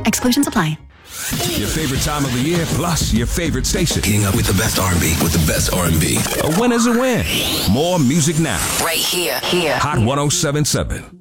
Exclusions apply. Your favorite time of the year, plus your favorite station. Getting up with the best R&B, with the best R&B. A win is a win. More music now. Right here. Hot 107.7.